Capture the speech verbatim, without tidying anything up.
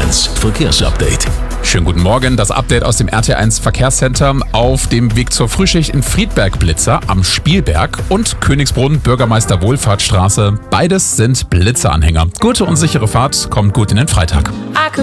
eins Verkehrsupdate. Schönen guten Morgen, das Update aus dem R T eins Verkehrscenter. Auf dem Weg zur Frühschicht in Friedberg Blitzer am Spielberg und Königsbrunn Bürgermeister Wohlfahrtsstraße. Beides sind Blitzeranhänger. Gute und sichere Fahrt, kommt gut in den Freitag.